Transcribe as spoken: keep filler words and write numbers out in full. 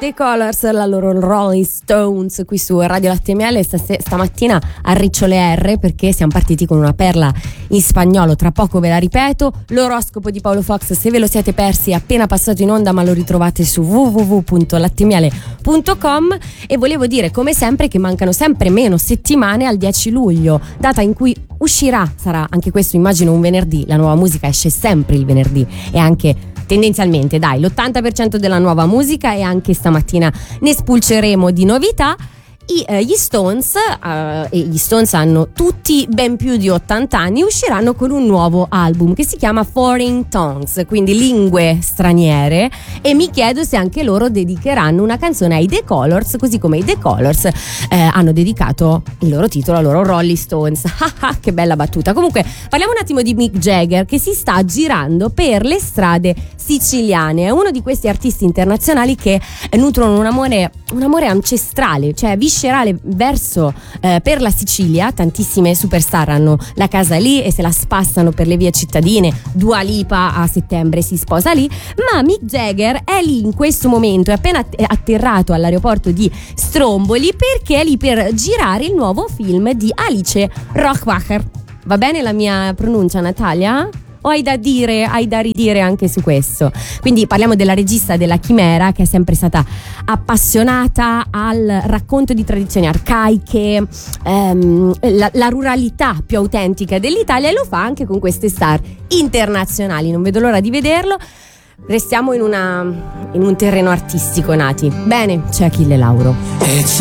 The Colors, la loro Rolling Stones qui su Radio Latte Miele. Stas- stamattina arriccio le R perché siamo partiti con una perla in spagnolo, tra poco ve la ripeto. L'oroscopo di Paolo Fox, se ve lo siete persi, è appena passato in onda, ma lo ritrovate su w w w punto lattemiele punto com. E volevo dire come sempre che mancano sempre meno settimane al dieci luglio, data in cui uscirà, sarà anche questo immagino un venerdì, la nuova musica esce sempre il venerdì e anche tendenzialmente dai l'ottanta per cento della nuova musica, e anche stamattina ne spulceremo di novità. I, eh, gli Stones eh, e gli Stones hanno tutti ben più di ottanta anni, usciranno con un nuovo album che si chiama Foreign Tongues, quindi lingue straniere, e mi chiedo se anche loro dedicheranno una canzone ai The Colors, così come i The Colors eh, hanno dedicato il loro titolo ai loro Rolling Stones. Che bella battuta. Comunque parliamo un attimo di Mick Jagger, che si sta girando per le strade siciliane. È uno di questi artisti internazionali che nutrono un amore, un amore ancestrale, cioè viscerale verso eh, per la Sicilia. Tantissime superstar hanno la casa lì e se la spassano per le vie cittadine. Dua Lipa a settembre si sposa lì, ma Mick Jagger è lì in questo momento, è appena atterrato all'aeroporto di Stromboli perché è lì per girare il nuovo film di Alice Rohrwacher. Va bene la mia pronuncia, Natalia? O hai da dire, hai da ridire anche su questo? Quindi parliamo della regista della Chimera, che è sempre stata appassionata al racconto di tradizioni arcaiche, ehm, la, la ruralità più autentica dell'Italia, e lo fa anche con queste star internazionali. Non vedo l'ora di vederlo. Restiamo in, una, in un terreno artistico, Nati. Bene, c'è Achille Lauro. E c'è